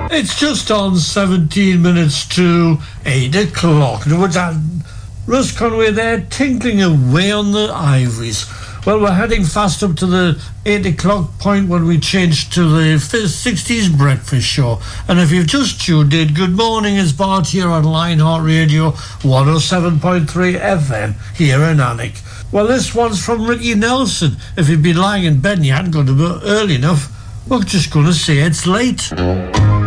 It's just on 17 minutes to 8 o'clock. Russ Conway there, tinkling away on the ivories. Well, we're heading fast up to the 8 o'clock point when we change to the 60s breakfast show. And if you've just tuned in, good morning, it's Bart here on Lionheart Radio 107.3 FM here in Alnwick. Well, this one's from Ricky Nelson. If you'd been lying in bed and you hadn't gone to bed early enough, we're just going to say it's late.